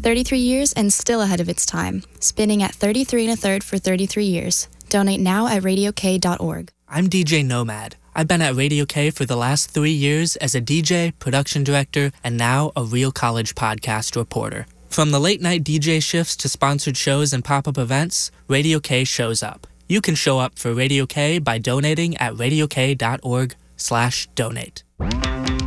33 years and still ahead of its time. Spinning at 33 1/3 for 33 years. Donate now at radiok.org. I'm DJ Nomad. I've been at Radio K for the last 3 years as a DJ, production director, and now a Real College podcast reporter. From the late-night DJ shifts to sponsored shows and pop-up events, Radio K shows up. You can show up for Radio K by donating at radiok.org/donate.